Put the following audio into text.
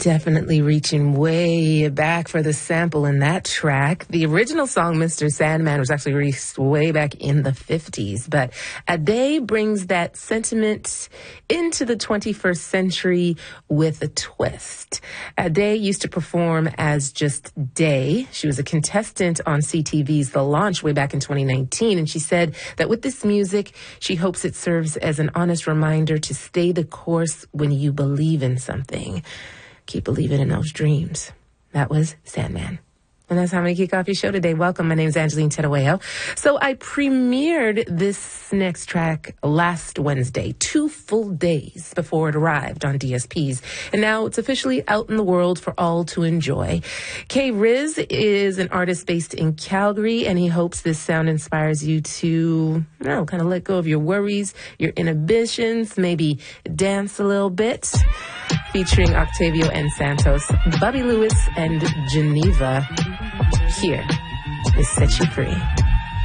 Definitely reaching way back for the sample in that track. The original song, Mr. Sandman, was actually released way back in the 50s. But Ade brings that sentiment into the 21st century with a twist. Ade used to perform as just Day. She was a contestant on CTV's The Launch way back in 2019. And she said that with this music, she hopes it serves as an honest reminder to stay the course when you believe in something. Keep believing in those dreams. That was Sandman. And that's how we kick off your show today. Welcome. My name is Angeline Terueo. So I premiered this next track last Wednesday, 2 full days before it arrived on DSPs. And now it's officially out in the world for all to enjoy. K-Riz is an artist based in Calgary, and he hopes this sound inspires you to, kind of let go of your worries, your inhibitions, maybe dance a little bit. Featuring Octavio and Santos, Bobby Lewis, and Geneva. Here is Set You Free.